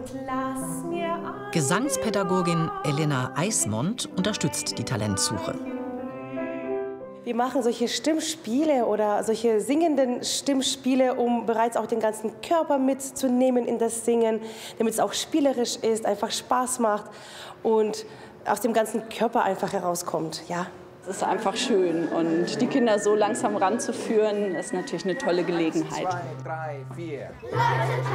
Gesangspädagogin Elena Eismond unterstützt die Talentsuche. Wir machen solche Stimmspiele oder solche singenden Stimmspiele, um bereits auch den ganzen Körper mitzunehmen in das Singen, damit es auch spielerisch ist, einfach Spaß macht und aus dem ganzen Körper einfach herauskommt. Ja. Es ist einfach schön und die Kinder so langsam ranzuführen, ist natürlich eine tolle Gelegenheit. 1, 2, 3, 4.